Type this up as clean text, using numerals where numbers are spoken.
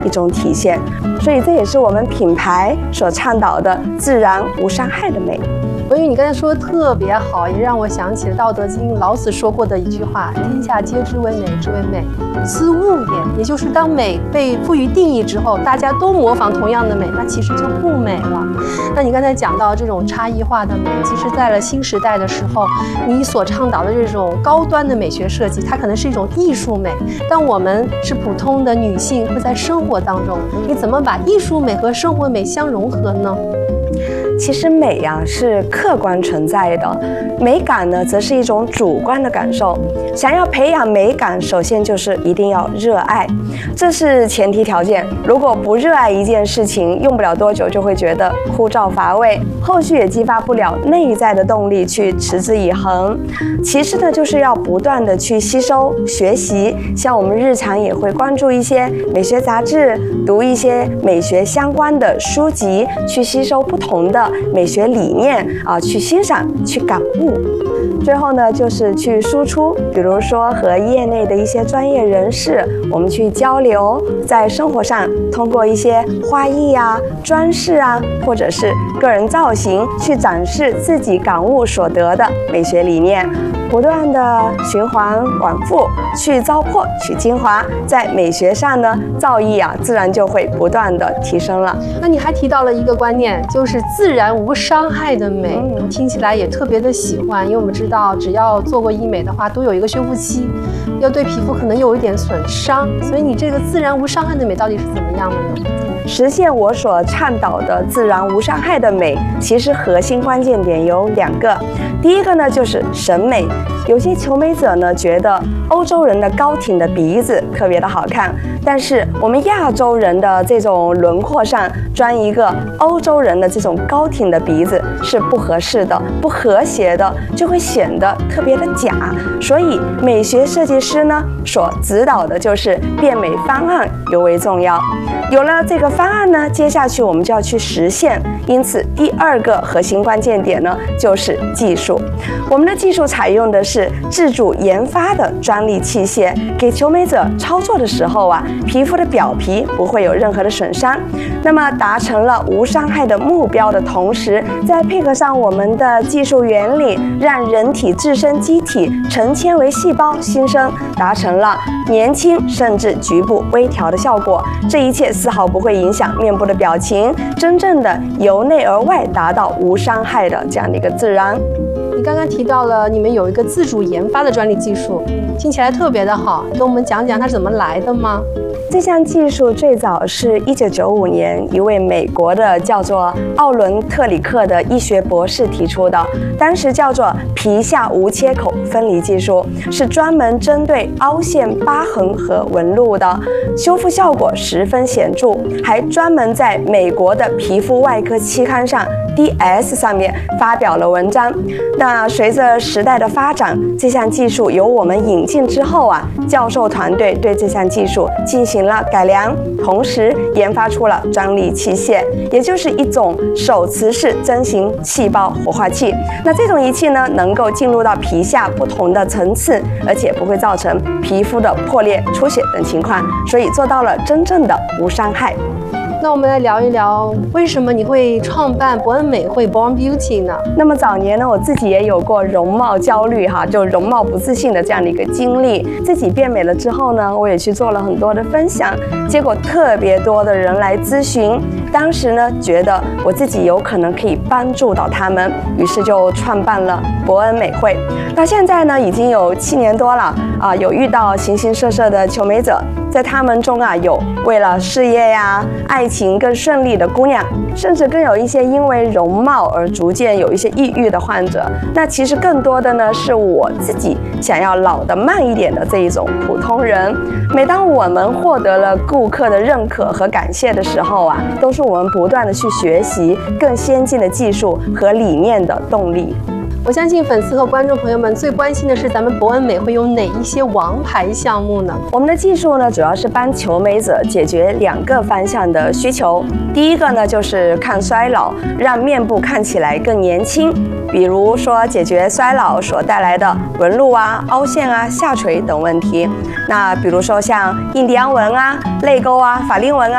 一种体现。所以这也是我们品牌所倡导的自然无伤害的美。 文宇，你刚才说的特别好，也让我想起了《道德经》老子说过的一句话：“天下皆知为美之为美，斯物也。”也就是当美被赋予定义之后，大家都模仿同样的美，那其实就不美了。那你刚才讲到这种差异化的美，其实在了新时代的时候，你所倡导的这种高端的美学设计，它可能是一种艺术美。但我们是普通的女性，会在生活当中，你怎么把艺术美和生活美相融合呢？ 其实美呀是客观存在的，美感呢则是一种主观的感受。想要培养美感，首先就是一定要热爱，这是前提条件。如果不热爱一件事情，用不了多久就会觉得枯燥乏味，后续也激发不了内在的动力去持之以恒。其次呢，就是要不断的去吸收学习，像我们日常也会关注一些美学杂志，读一些美学相关的书籍，去吸收不同的美学理念去欣赏，去感悟。最后呢，就是去输出，比如说和业内的一些专业人士，我们去交流，在生活上通过一些花艺啊、装饰啊，或者是个人造型，去展示自己感悟所得的美学理念，不断的循环往复，去糟粕，取精华，在美学上呢，造诣自然就会不断的提升了。 那你还提到了一个观念，就是自然无伤害的美，听起来也特别的喜欢，因为我们知道，只要做过医美的话，都有一个修复期，要对皮肤可能有一点损伤，所以你这个自然无伤害的美到底是怎么样的呢？ 实现我所倡导的自然无伤害的美，其实核心关键点有2个。第一个呢，就是审美。有些求美者呢，觉得欧洲人的高挺的鼻子特别的好看，但是我们亚洲人的这种轮廓上装一个欧洲人的这种高挺的鼻子是不合适的、不和谐的，就会显得特别的假。所以美学设计师呢，所指导的就是变美方案尤为重要。有了这个方案呢，接下去我们就要去实现。因此，第2个核心关键点呢，就是技术。我们的技术采用的是自主研发的专利器械，给求美者操作的时候皮肤的表皮不会有任何的损伤。那么达成了无伤害的目标的同时，再配合上我们的技术原理，让人体自身机体成纤维细胞新生，达成了年轻甚至局部微调的效果。这一切丝毫不会影响面部的表情，真正的由内而外达到无伤害的这样的一个自然。 你刚刚提到了你们有一个自主研发的专利技术，听起来特别的好，跟我们讲讲它是怎么来的吗？ 这项技术最早是1995年一位美国的叫做奥伦特里克的医学博士提出的，当时叫做皮下无切口分离技术，是专门针对凹陷、疤痕和纹路的，修复效果十分显著，还专门在美国的皮肤外科期刊上 DS 上面发表了文章。那随着时代的发展，这项技术由我们引进之后教授团队对这项技术进行了改良，同时研发出了专利器械，也就是一种手持式针形细胞活化器。那这种仪器呢，能够进入到皮下不同的层次，而且不会造成皮肤的破裂、出血等情况，所以做到了真正的无伤害。 那我们来聊一聊，为什么你会创办博恩美会 Born Beauty 呢？ 那么早年呢，我自己也有过容貌焦虑就容貌不自信的这样的一个经历。自己变美了之后呢，我也去做了很多的分享，结果特别多的人来咨询。当时呢，觉得我自己有可能可以帮助到他们，于是就创办了博恩美会。到现在呢，已经有7年多了有遇到形形色色的求美者，在他们中有为了事业爱情更顺利的姑娘，甚至更有一些因为容貌而逐渐有一些抑郁的患者。那其实更多的呢，是我自己想要老得慢一点的这一种普通人。每当我们获得了顾客的认可和感谢的时候都是我们不断的去学习更先进的技术和理念的动力。 我相信粉丝和观众朋友们最关心的是咱们博恩美会有哪一些王牌项目呢？ 我们的技术呢，主要是帮求美者解决2个方向的需求。第一个呢，就是抗衰老，让面部看起来更年轻，比如说解决衰老所带来的纹路凹陷下垂等问题。那比如说像印第安纹泪沟法令纹